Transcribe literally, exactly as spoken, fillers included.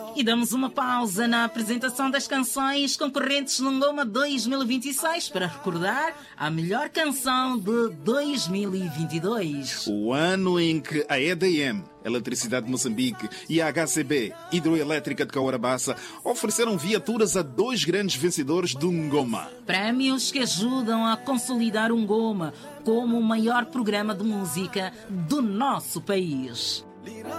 E damos uma pausa na apresentação das canções concorrentes no Ngoma dois mil e vinte e seis para recordar a melhor canção de dois mil e vinte e dois. O ano em que a E D M, Eletricidade de Moçambique, e a H C B, Hidroelétrica de Cauarabaça, ofereceram viaturas a dois grandes vencedores do Ngoma. Prémios que ajudam a consolidar o Ngoma como o maior programa de música do nosso país.